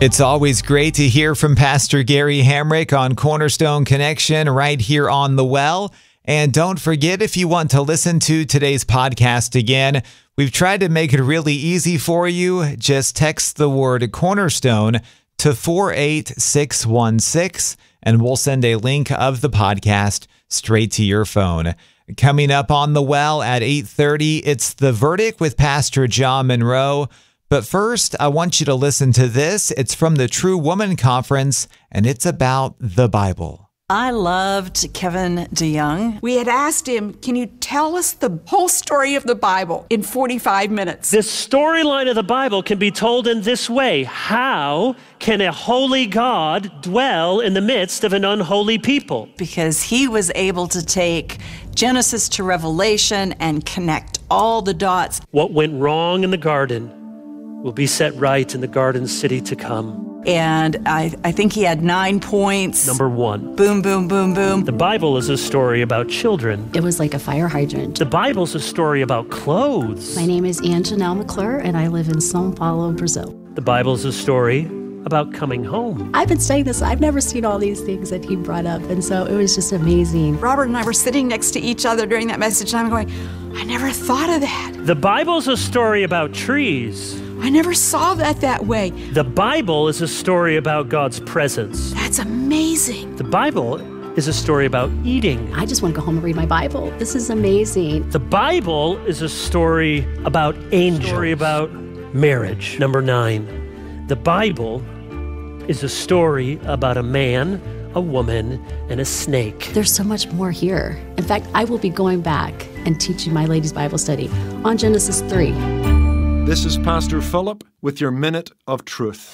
It's always great to hear from Pastor Gary Hamrick on Cornerstone Connection right here on The Well. And don't forget, if you want to listen to today's podcast again, we've tried to make it really easy for you. Just text the word Cornerstone to 48616, and we'll send a link of the podcast straight to your phone. Coming up on The Well at 8:30, it's The Verdict with Pastor John Monroe. But first, I want you to listen to this. It's from the True Woman Conference, and it's about the Bible. I loved Kevin DeYoung. We had asked him, can you tell us the whole story of the Bible in 45 minutes? The storyline of the Bible can be told in this way. How can a holy God dwell in the midst of an unholy people? Because he was able to take Genesis to Revelation and connect all the dots. What went wrong in the garden will be set right in the garden city to come. And I think he had 9 points. Number one. Boom, boom, boom, boom. The Bible is a story about children. It was like a fire hydrant. The Bible's a story about clothes. My name is Anne Janelle McClure, and I live in São Paulo, Brazil. The Bible's a story about coming home. I've been studying this. I've never seen all these things that he brought up, and so it was just amazing. Robert and I were sitting next to each other during that message, and I'm going, I never thought of that. The Bible's a story about trees. I never saw that way. The Bible is a story about God's presence. That's amazing. The Bible is a story about eating. I just want to go home and read my Bible. This is amazing. The Bible is a story about angels. A story about marriage. Number 9. The Bible is a story about a man, a woman, and a snake. There's so much more here. In fact, I will be going back and teaching my ladies' Bible study on Genesis 3. This is Pastor Philip with your Minute of Truth.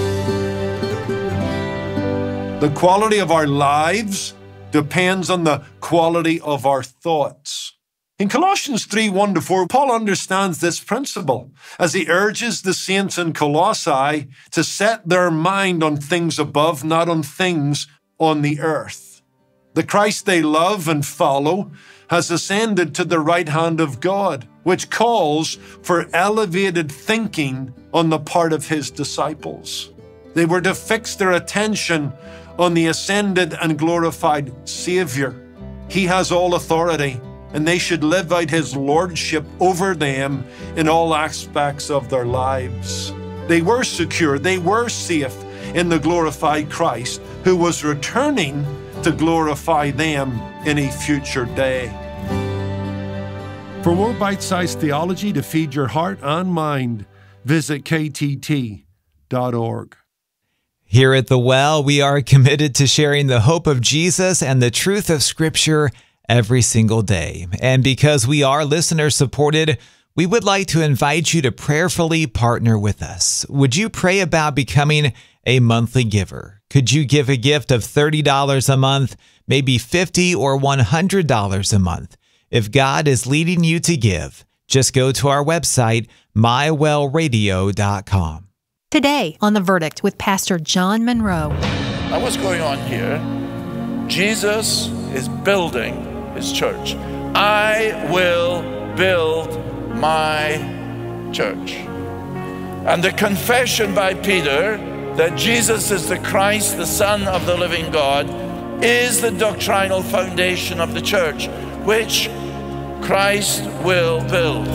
The quality of our lives depends on the quality of our thoughts. In Colossians 3:1-4, Paul understands this principle as he urges the saints in Colossae to set their mind on things above, not on things on the earth. The Christ they love and follow has ascended to the right hand of God, which calls for elevated thinking on the part of his disciples. They were to fix their attention on the ascended and glorified Savior. He has all authority, and they should live out his lordship over them in all aspects of their lives. They were secure, they were safe in the glorified Christ, who was returning to glorify them in a future day. For more bite-sized theology to feed your heart and mind, visit ktt.org. Here at The Well, we are committed to sharing the hope of Jesus and the truth of Scripture every single day. And because we are listener-supported, we would like to invite you to prayerfully partner with us. Would you pray about becoming a monthly giver? Could you give a gift of $30 a month, maybe $50 or $100 a month? If God is leading you to give, just go to our website, mywellradio.com. Today on The Verdict with Pastor John Monroe. Now what's going on here? Jesus is building his church. I will build my church. And the confession by Peter that Jesus is the Christ, the Son of the living God, is the doctrinal foundation of the church, which Christ will build.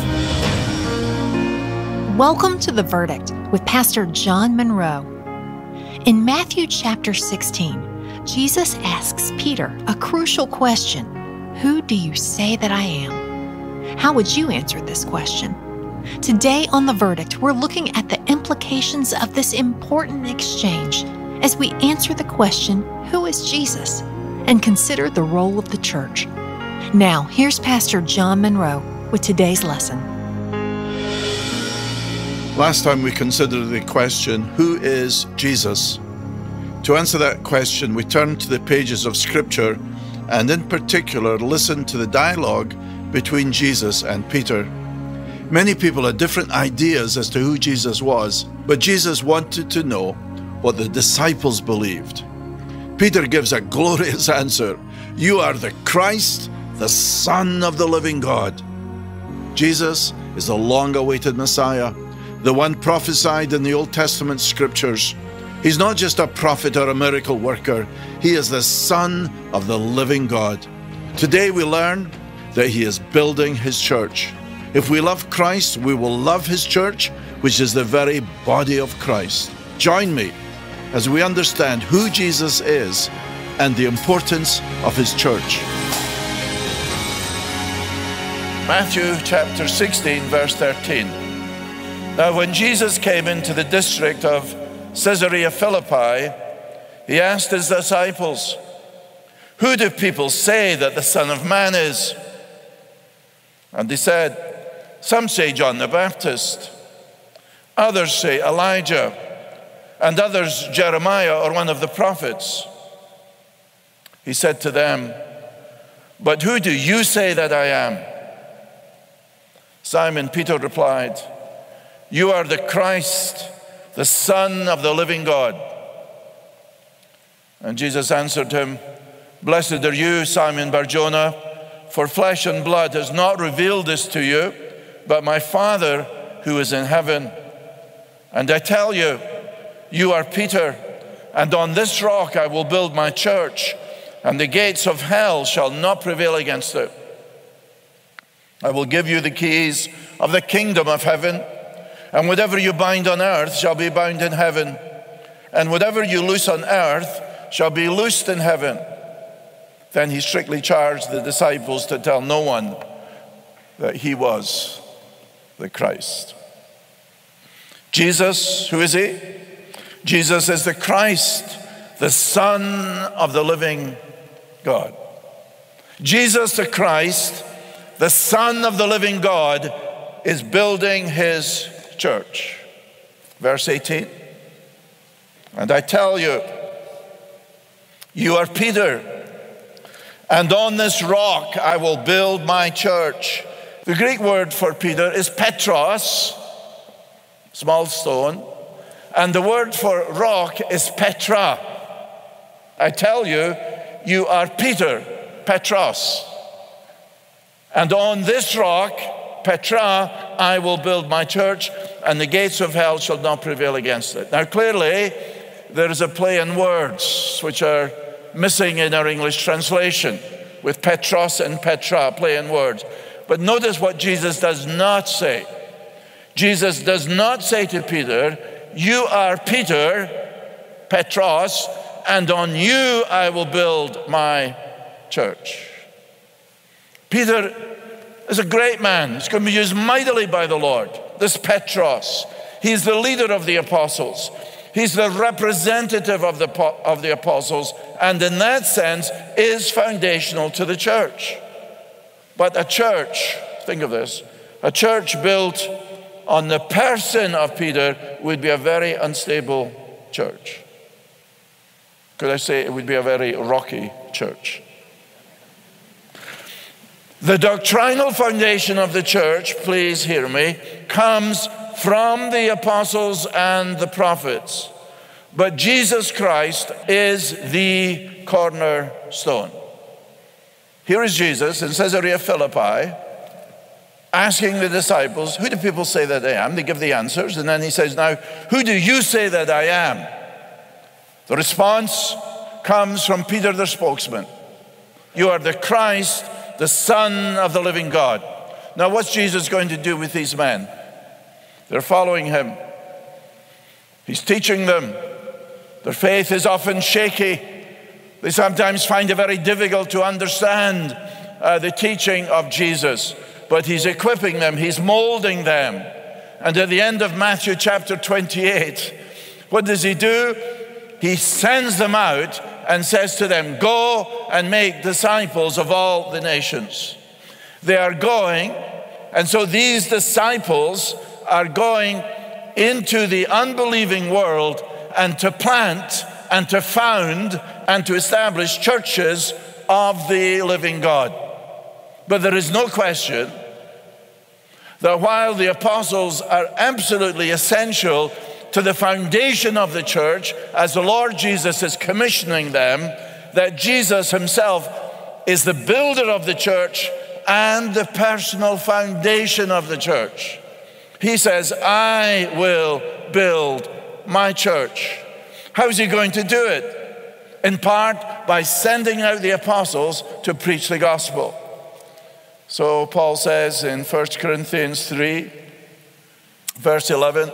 Welcome to The Verdict with Pastor John Monroe. In Matthew chapter 16, Jesus asks Peter a crucial question. Who do you say that I am? How would you answer this question? Today on The Verdict, we're looking at the implications of this important exchange as we answer the question, who is Jesus? And consider the role of the church. Now, here's Pastor John Monroe with today's lesson. Last time we considered the question, who is Jesus? To answer that question, we turn to the pages of Scripture and in particular listen to the dialogue between Jesus and Peter. Many people had different ideas as to who Jesus was, but Jesus wanted to know what the disciples believed. Peter gives a glorious answer. You are the Christ, the Son of the living God. Jesus is the long-awaited Messiah, the one prophesied in the Old Testament scriptures. He's not just a prophet or a miracle worker. He is the Son of the living God. Today we learn that he is building his church. If we love Christ, we will love his church, which is the very body of Christ. Join me as we understand who Jesus is and the importance of his church. Matthew chapter 16, verse 13. Now when Jesus came into the district of Caesarea Philippi, he asked his disciples, "Who do people say that the Son of Man is?" And they said, "Some say John the Baptist, others say Elijah, and others Jeremiah or one of the prophets." He said to them, "But who do you say that I am?" Simon Peter replied, "You are the Christ, the Son of the living God." And Jesus answered him, "Blessed are you, Simon Bar-Jonah, for flesh and blood has not revealed this to you, but my Father who is in heaven. And I tell you, you are Peter, and on this rock I will build my church, and the gates of hell shall not prevail against it. I will give you the keys of the kingdom of heaven, and whatever you bind on earth shall be bound in heaven, and whatever you loose on earth shall be loosed in heaven." Then he strictly charged the disciples to tell no one that he was the Christ. Jesus, who is he? Jesus is the Christ, the Son of the living God. Jesus the Christ, the Son of the living God, is building his church. Verse 18. "And I tell you, you are Peter, and on this rock I will build my church." The Greek word for Peter is Petros, small stone, and the word for rock is Petra. I tell you, you are Peter, Petros, and on this rock, Petra, I will build my church, and the gates of hell shall not prevail against it. Now clearly, there is a play in words which are missing in our English translation, with Petros and Petra, play in words. But notice what Jesus does not say. Jesus does not say to Peter, "You are Peter, Petros, and on you I will build my church." Peter is a great man. He's going to be used mightily by the Lord. This Petros, he's the leader of the apostles. He's the representative of the apostles, and in that sense is foundational to the church. But a church, think of this, a church built on the person of Peter would be a very unstable church. Could I say it would be a very rocky church? The doctrinal foundation of the church, please hear me, comes from the apostles and the prophets. But Jesus Christ is the cornerstone. Here is Jesus in Caesarea Philippi asking the disciples, "Who do people say that I am?" They give the answers, and then he says, "Now, who do you say that I am?" The response comes from Peter, the spokesman. "You are the Christ, the Son of the living God." Now, what's Jesus going to do with these men? They're following him. He's teaching them. Their faith is often shaky. They sometimes find it very difficult to understand the teaching of Jesus. But he's equipping them. He's molding them. And at the end of Matthew chapter 28, what does he do? He sends them out and says to them, "Go and make disciples of all the nations." They are going, and so these disciples are going into the unbelieving world and to plant and to found and to establish churches of the living God. But there is no question that while the apostles are absolutely essential to the foundation of the church, as the Lord Jesus is commissioning them, that Jesus himself is the builder of the church and the personal foundation of the church. He says, "I will build my church." How's he going to do it? In part by sending out the apostles to preach the gospel. So Paul says in 1 Corinthians 3, verse 11,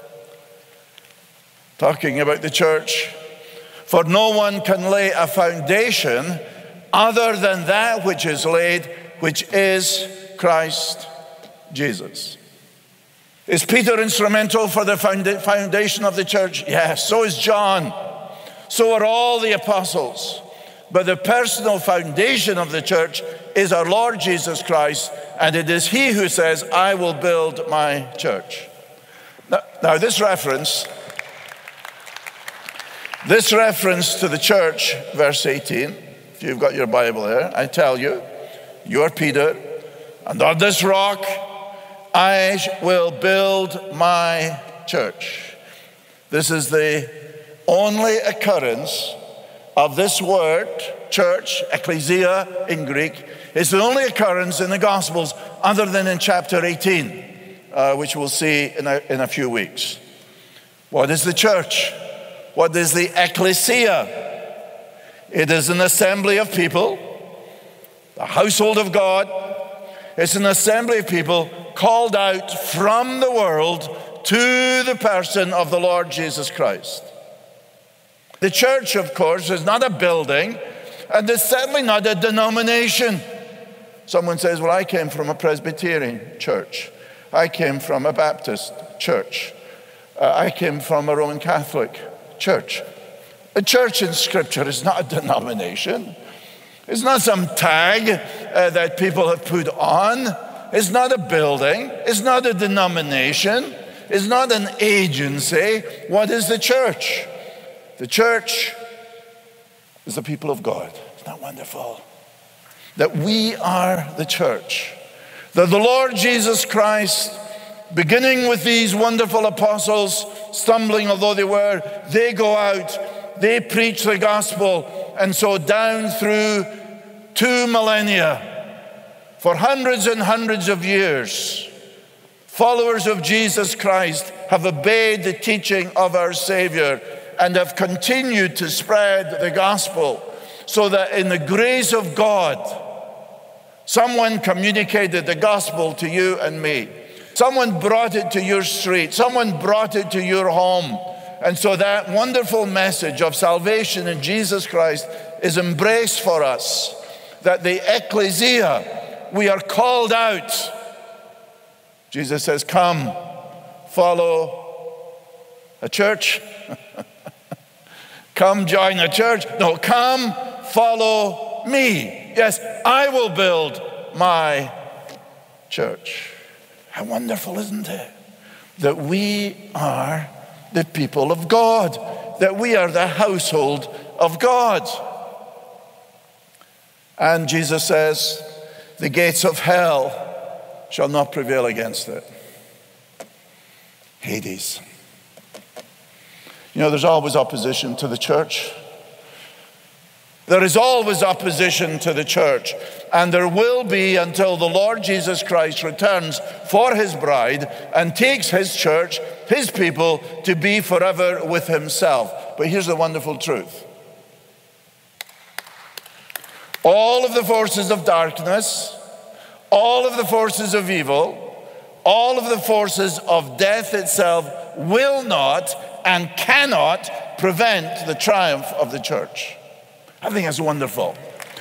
talking about the church, for no one can lay a foundation other than that which is laid, which is Christ Jesus. Is Peter instrumental for the foundation of the church? Yes, so is John. So are all the apostles. But the personal foundation of the church is our Lord Jesus Christ, and it is he who says, I will build my church. Now this reference to the church, verse 18, if you've got your Bible there, I tell you, you are Peter, and on this rock I will build my church. This is the only occurrence of this word, church, ecclesia in Greek. It's the only occurrence in the Gospels other than in chapter 18, which we'll see in a few weeks. What is the church? What is the ecclesia? It is an assembly of people, the household of God. It's an assembly of people called out from the world to the person of the Lord Jesus Christ. The church, of course, is not a building, and it's certainly not a denomination. Someone says, well, I came from a Presbyterian church. I came from a Baptist church. I came from a Roman Catholic church. A church in Scripture is not a denomination. It's not some tag that people have put on. It's not a building. It's not a denomination. It's not an agency. What is the church? The church is the people of God. Isn't that wonderful? That we are the church. That the Lord Jesus Christ, beginning with these wonderful apostles, stumbling although they were, they go out, they preach the gospel, and so down through 2 millennia, for hundreds and hundreds of years, followers of Jesus Christ have obeyed the teaching of our Savior and have continued to spread the gospel, so that in the grace of God, someone communicated the gospel to you and me. Someone brought it to your street. Someone brought it to your home. And so that wonderful message of salvation in Jesus Christ is embraced for us. That the ecclesia, we are called out. Jesus says, come, follow a church. Come join a church. No, come follow me. Yes, I will build my church. How wonderful, isn't it? That we are the people of God. That we are the household of God. And Jesus says, the gates of hell shall not prevail against it. Hades. You know, there's always opposition to the church. There is always opposition to the church. And there will be until the Lord Jesus Christ returns for his bride and takes his church, his people, to be forever with himself. But here's the wonderful truth. All of the forces of darkness, all of the forces of evil, all of the forces of death itself will not and cannot prevent the triumph of the church. I think that's wonderful.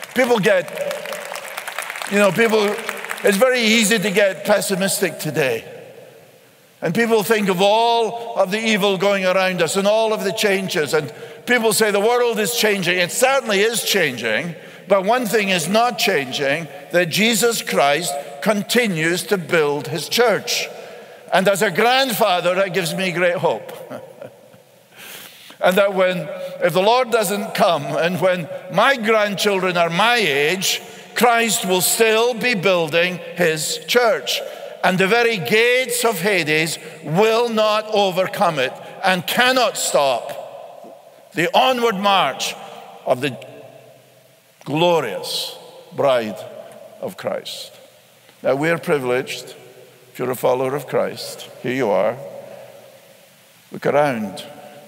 It's very easy to get pessimistic today. And people think of all of the evil going around us and all of the changes. And people say the world is changing. It certainly is changing. But one thing is not changing, that Jesus Christ continues to build his church. And as a grandfather, that gives me great hope. And that if the Lord doesn't come, and when my grandchildren are my age, Christ will still be building his church. And the very gates of Hades will not overcome it and cannot stop the onward march of the glorious bride of Christ. Now we're privileged, if you're a follower of Christ, here you are. Look around.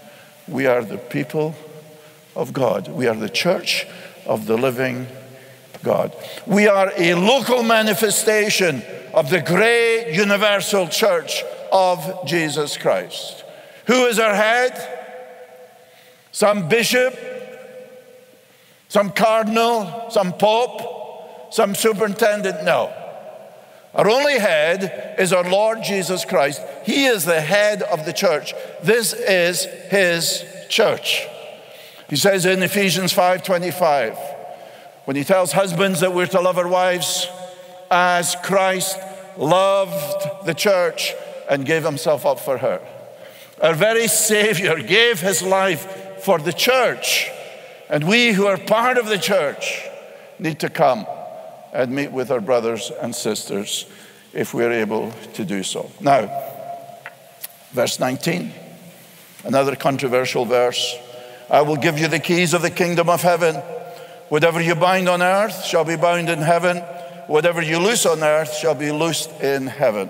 We are the people of God. We are the church of the living God. We are a local manifestation of the great universal church of Jesus Christ. Who is our head? Some bishop, some cardinal, some pope, some superintendent? No. Our only head is our Lord Jesus Christ. He is the head of the church. This is his church. He says in Ephesians 5:25, when he tells husbands that we're to love our wives as Christ loved the church and gave himself up for her. Our very Savior gave his life for the church. And we who are part of the church need to come and meet with our brothers and sisters if we're able to do so. Now, verse 19, another controversial verse. I will give you the keys of the kingdom of heaven. Whatever you bind on earth shall be bound in heaven. Whatever you loose on earth shall be loosed in heaven.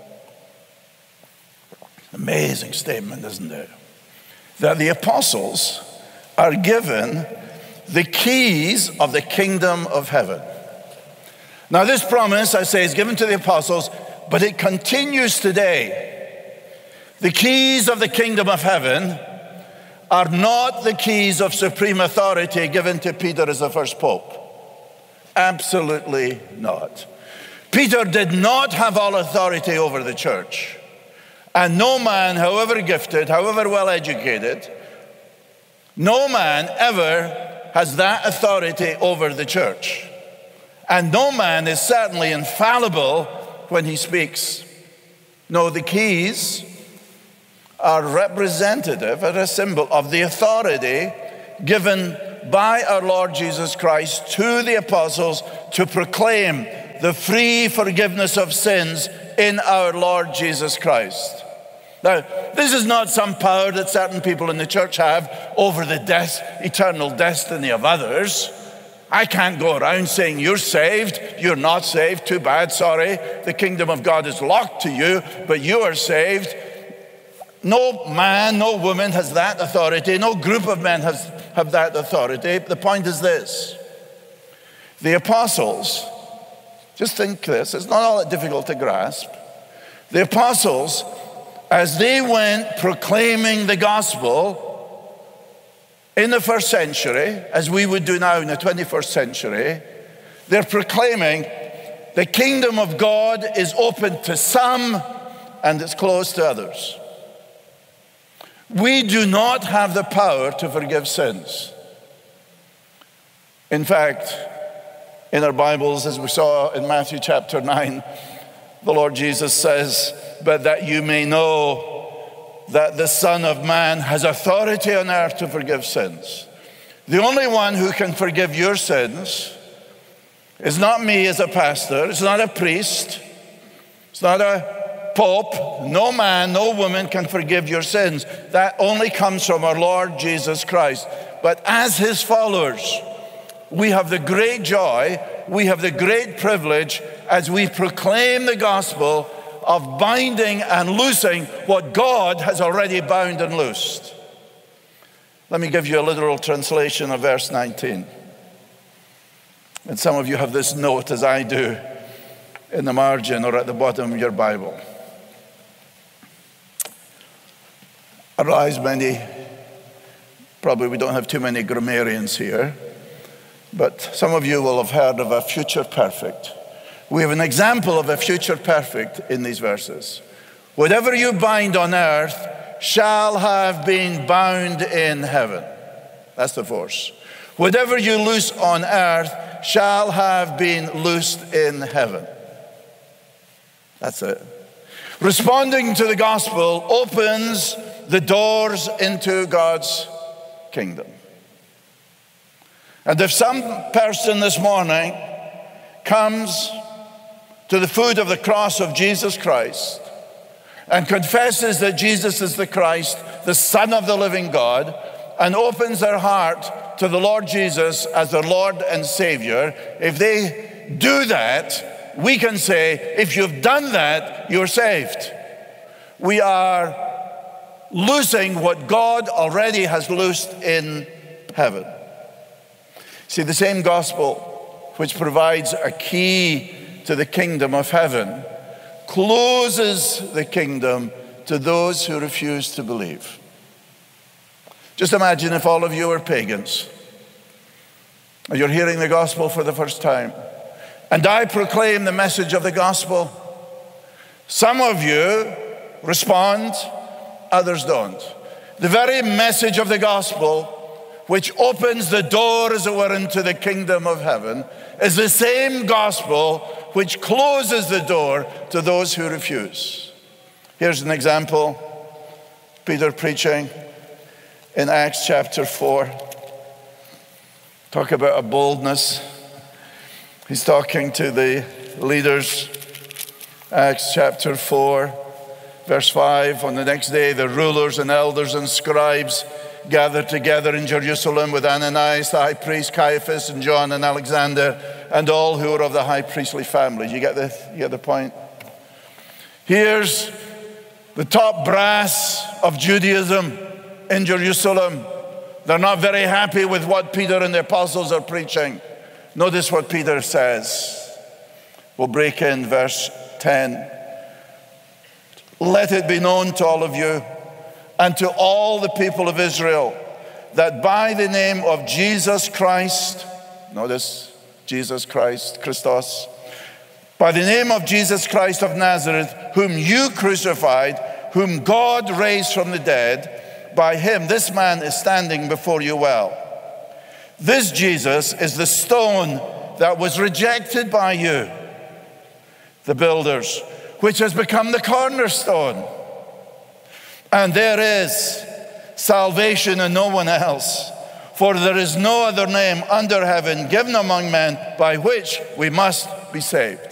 Amazing statement, isn't it? That the apostles are given the keys of the kingdom of heaven. Now this promise, I say, is given to the apostles, but it continues today. The keys of the kingdom of heaven are not the keys of supreme authority given to Peter as the first pope. Absolutely not. Peter did not have all authority over the church. And no man, however gifted, however well educated, no man ever has that authority over the church. And no man is certainly infallible when he speaks. No, the keys are representative, are a symbol of the authority given by our Lord Jesus Christ to the apostles to proclaim the free forgiveness of sins in our Lord Jesus Christ. Now, this is not some power that certain people in the church have over the eternal destiny of others. I can't go around saying you're saved, you're not saved, too bad, sorry. The kingdom of God is locked to you, but you are saved. No man, no woman has that authority. No group of men have that authority. The point is this. The apostles, just think this, it's not all that difficult to grasp. The apostles, as they went proclaiming the gospel in the first century, as we would do now in the 21st century, they're proclaiming the kingdom of God is open to some and it's closed to others. We do not have the power to forgive sins. In fact, in our Bibles, as we saw in Matthew chapter 9, the Lord Jesus says, but that you may know that the Son of Man has authority on earth to forgive sins. The only one who can forgive your sins is not me as a pastor, it's not a priest, it's not a pope. No man, no woman can forgive your sins. That only comes from our Lord Jesus Christ. But as his followers, we have the great joy, we have the great privilege as we proclaim the gospel of binding and loosing what God has already bound and loosed. Let me give you a literal translation of verse 19. And some of you have this note, as I do, in the margin or at the bottom of your Bible. I realize probably we don't have too many grammarians here, but some of you will have heard of a future perfect. We have an example of a future perfect in these verses. Whatever you bind on earth shall have been bound in heaven. That's the force. Whatever you loose on earth shall have been loosed in heaven. That's it. Responding to the gospel opens the doors into God's kingdom. And if some person this morning comes to the foot of the cross of Jesus Christ and confesses that Jesus is the Christ, the Son of the living God, and opens their heart to the Lord Jesus as their Lord and Savior, if they do that, we can say, if you've done that, you're saved. We are loosing what God already has loosed in heaven. See, the same gospel which provides a key to the kingdom of heaven closes the kingdom to those who refuse to believe. Just imagine if all of you are pagans, and you're hearing the gospel for the first time, and I proclaim the message of the gospel. Some of you respond, others don't. The very message of the gospel, which opens the door, as it were, into the kingdom of heaven, is the same gospel which closes the door to those who refuse. Here's an example. Peter preaching in Acts chapter 4. Talk about a boldness. He's talking to the leaders. Acts chapter 4, verse 5. On the next day, the rulers and elders and scribes gathered together in Jerusalem with Ananias, the high priest, Caiaphas, and John and Alexander, and all who were of the high priestly family. You get the point? Here's the top brass of Judaism in Jerusalem. They're not very happy with what Peter and the apostles are preaching. Notice what Peter says. We'll break in verse 10. Let it be known to all of you and to all the people of Israel that by the name of Jesus Christ, notice Jesus Christ, Christos, by the name of Jesus Christ of Nazareth, whom you crucified, whom God raised from the dead, by him this man is standing before you well. This Jesus is the stone that was rejected by you, the builders, which has become the cornerstone. And there is salvation in no one else, for there is no other name under heaven given among men by which we must be saved.